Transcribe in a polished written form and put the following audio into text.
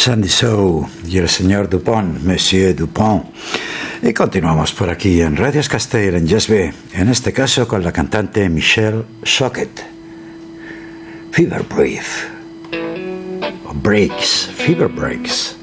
Sandy Shaw y el señor Dupont, Monsieur Dupont. Y continuamos por aquí en Radios Castell, en Yes B, en este caso con la cantante Michelle Socket. Fever Breath, o Breaks, Fever Breaks.